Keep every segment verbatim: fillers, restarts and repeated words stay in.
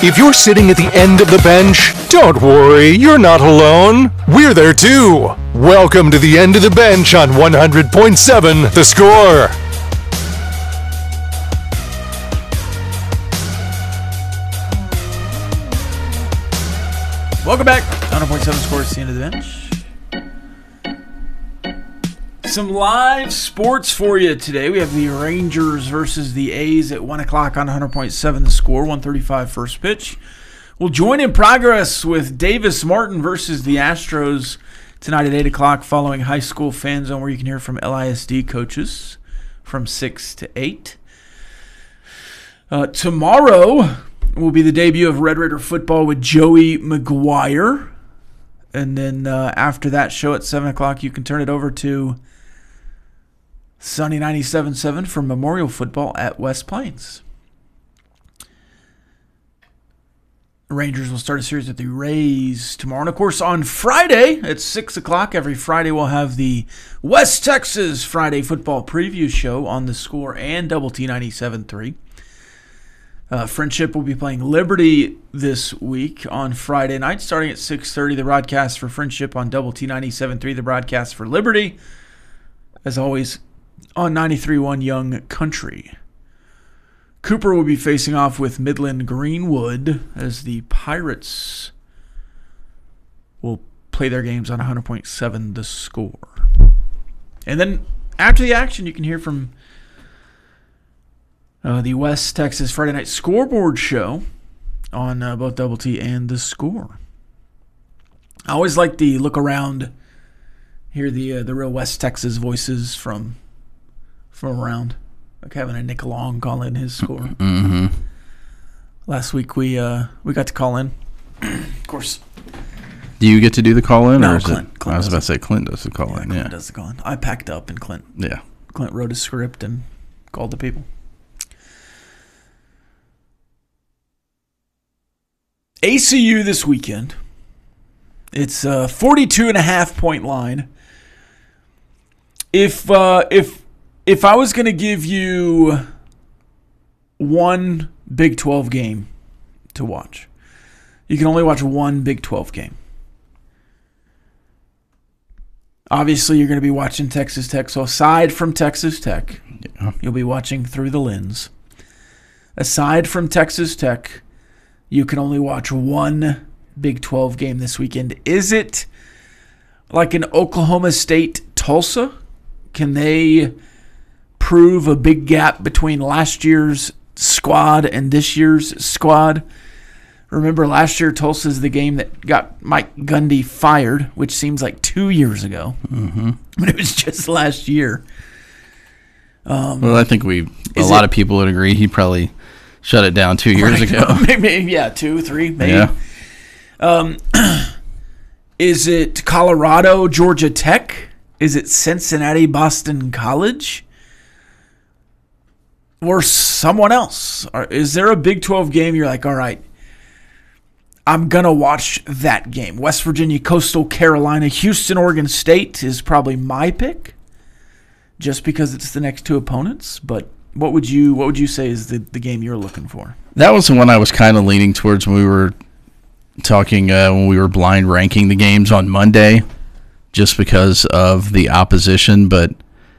If you're sitting at the end of the bench, don't worry, you're not alone. We're there too. Welcome to the end of the bench on one hundred point seven The Score. Welcome back. one hundred point seven Score, it's the end of the bench. Some live sports for you today. We have the Rangers versus the A's at one o'clock on one hundred point seven The Score, one thirty-five first pitch. We'll join in progress with Davis Martin versus the Astros tonight at eight o'clock following High School Fan Zone, where you can hear from L I S D coaches from six to eight. Uh, tomorrow will be the debut of Red Raider football with Joey McGuire. And then uh, after that show at seven o'clock, you can turn it over to Sunny ninety-seven point seven for Memorial football at West Plains. The Rangers will start a series with the Rays tomorrow. And, of course, on Friday at six o'clock, every Friday we'll have the West Texas Friday football preview show on The Score and Double T ninety-seven point three. Uh, Friendship will be playing Liberty this week on Friday night, starting at six thirty. The broadcast for Friendship on Double T ninety-seven point three. The broadcast for Liberty, as always, on ninety-three point one Young Country. Cooper will be facing off with Midland Greenwood as the Pirates will play their games on one hundred point seven The Score. And then after the action, you can hear from Uh, the West Texas Friday Night Scoreboard show on uh, both Double T and The Score. I always like the look around, hear the uh, the real West Texas voices from from around, like having a Nick Long call in his score. Mm-hmm. Last week we uh, we got to call in, of course. Do you get to do the call in? No, or is Clint. It, Clint I was does about it. to say Clint does the call Yeah, in. Clint Yeah, does the call in. I packed up and Clint yeah. Clint wrote a script and called the people. A C U this weekend. It's a forty-two and a half point line. If uh, if if I was going to give you one Big twelve game to watch, you can only watch one Big twelve game. Obviously, you're going to be watching Texas Tech. So aside from Texas Tech, yeah. you'll be watching through the lens. Aside from Texas Tech, you can only watch one Big twelve game this weekend. Is it like an Oklahoma State Tulsa? Can they prove a big gap between last year's squad and this year's squad? Remember, last year Tulsa is the game that got Mike Gundy fired, which seems like two years ago. Mm-hmm. But it was just last year. Um, Well, I think we a is lot it- of people would agree he probably shut it down two years Right. ago. maybe, yeah, two, three, maybe. Yeah. Um, is it Colorado, Georgia Tech? Is it Cincinnati, Boston College? Or someone else? Or is there a Big twelve game you're like, all right, I'm going to watch that game? West Virginia, Coastal Carolina, Houston, Oregon State is probably my pick, just because it's the next two opponents. But what would you what would you say is the, the game you're looking for? That was the one I was kind of leaning towards when we were talking, uh, when we were blind ranking the games on Monday, just because of the opposition. But,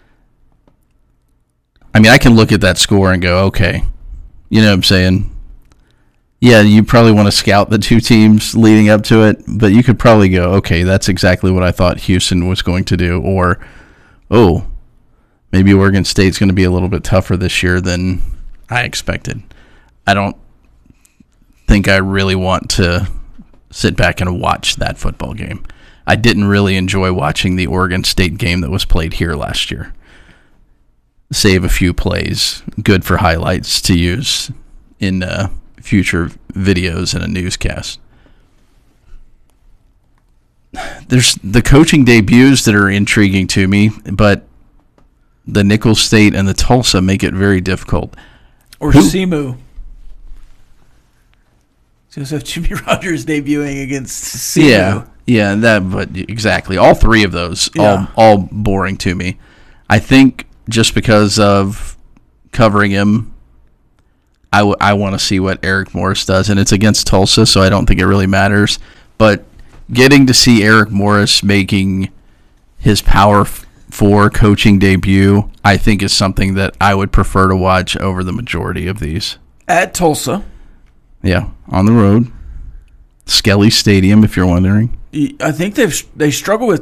I mean, I can look at that score and go, okay, you know what I'm saying? Yeah, you probably want to scout the two teams leading up to it, but you could probably go, okay, that's exactly what I thought Houston was going to do. Or, oh, maybe Oregon State's going to be a little bit tougher this year than I expected. I don't think I really want to sit back and watch that football game. I didn't really enjoy watching the Oregon State game that was played here last year. Save a few plays, good for highlights to use in uh, future videos and a newscast. There's the coaching debuts that are intriguing to me, but the Nicholls State and the Tulsa make it very difficult. Or Who? Simu. Joseph Jimmy Rogers debuting against Simu. Yeah, yeah, that. But exactly, all three of those, Yeah. all all boring to me. I think just because of covering him, I, w- I want to see what Eric Morris does, and it's against Tulsa, so I don't think it really matters. But getting to see Eric Morris making his Power Four coaching debut, I think is something that I would prefer to watch over the majority of these. At Tulsa. Yeah, on the road. Skelly Stadium, if you're wondering. I think they've they struggle with